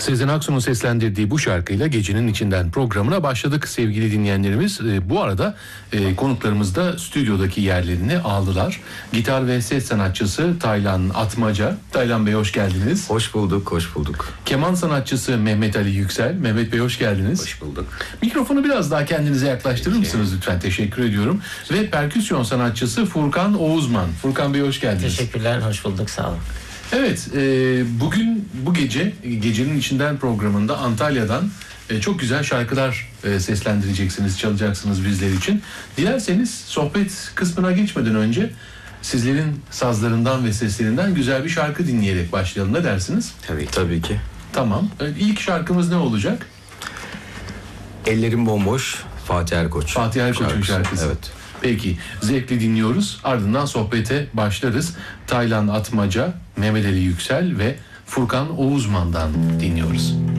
Sezen Aksu'nun seslendirdiği bu şarkıyla Gecenin İçinden programına başladık sevgili dinleyenlerimiz. Bu arada konuklarımız da stüdyodaki yerlerini aldılar. Gitar ve ses sanatçısı Taylan Atmaca. Taylan Bey hoş geldiniz. Hoş bulduk, hoş bulduk. Keman sanatçısı Mehmet Ali Yüksel. Mehmet Bey hoş geldiniz. Hoş bulduk. Mikrofonu biraz daha kendinize yaklaştırır mısınız lütfen? Teşekkür ediyorum. Ve perküsyon sanatçısı Furkan Oğuzman. Furkan Bey hoş geldiniz. Teşekkürler, hoş bulduk, sağ olun. Evet, bugün bu gece Gecenin İçinden programında Antalya'dan çok güzel şarkılar seslendireceksiniz, çalacaksınız bizler için. Dilerseniz sohbet kısmına geçmeden önce sizlerin sazlarından ve seslerinden güzel bir şarkı dinleyerek başlayalım. Ne dersiniz? Tabii ki. Tamam. İlk şarkımız ne olacak? Ellerim bomboş, Fatih Erkoç. Fatih Erkoç'un şarkısı. Evet. Peki, zevkli dinliyoruz. Ardından sohbete başlarız. Taylan Atmaca, Mehmet Ali Yüksel ve Furkan Oğuzman'dan dinliyoruz.